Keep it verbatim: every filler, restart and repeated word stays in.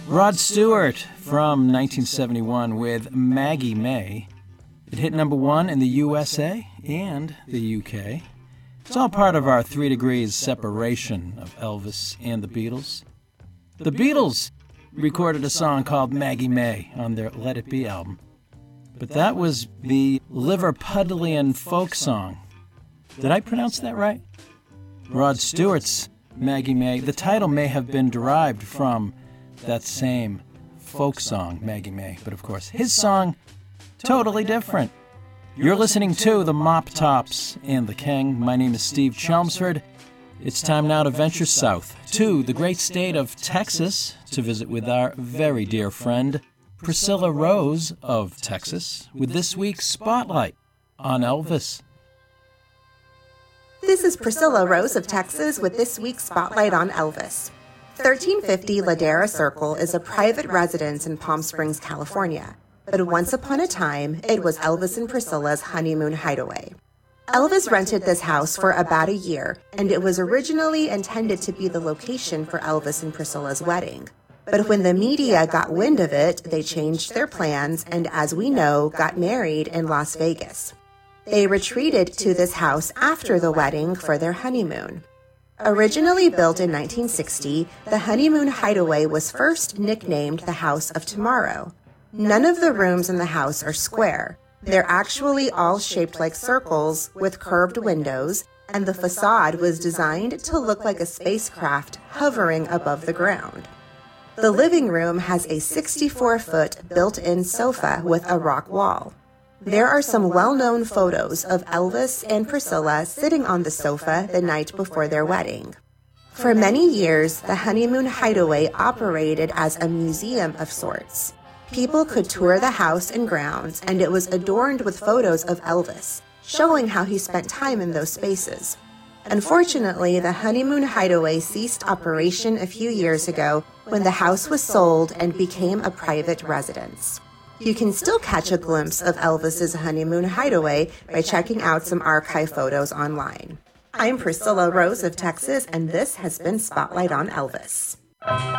Rod Stewart from nineteen seventy-one with Maggie May. It hit number one in the U S A and the U K. It's all part of our three degrees separation of Elvis and the Beatles. The Beatles recorded a song called Maggie May on their Let It Be album. But that was the Liverpudlian folk song. Did I pronounce that right? Rod Stewart's Maggie May. The title may have been derived from that same folk song, Maggie May. But of course, his song, totally different. You're listening to the Mop Tops and the King. My name is Steve Chelmsford. It's time now to venture south to the great state of Texas to visit with our very dear friend, Priscilla Rose of Texas, with this week's Spotlight on Elvis. This is Priscilla Rose of Texas with this week's Spotlight on Elvis. thirteen fifty Ladera Circle is a private residence in Palm Springs, California. But once upon a time, it was Elvis and Priscilla's honeymoon hideaway. Elvis rented this house for about a year, and it was originally intended to be the location for Elvis and Priscilla's wedding. But when the media got wind of it, they changed their plans and, as we know, got married in Las Vegas. They retreated to this house after the wedding for their honeymoon. Originally built in nineteen sixty, the honeymoon hideaway was first nicknamed the House of Tomorrow. None of the rooms in the house are square. They're actually all shaped like circles with curved windows, and the facade was designed to look like a spacecraft hovering above the ground. The living room has a sixty-four foot built-in sofa with a rock wall. There are some well-known photos of Elvis and Priscilla sitting on the sofa the night before their wedding. For many years, the honeymoon hideaway operated as a museum of sorts. People could tour the house and grounds, and it was adorned with photos of Elvis, showing how he spent time in those spaces. Unfortunately, the honeymoon hideaway ceased operation a few years ago when the house was sold and became a private residence. You can still catch a glimpse of Elvis's honeymoon hideaway by checking out some archive photos online. I'm Priscilla Rose of Texas, and this has been Spotlight on Elvis.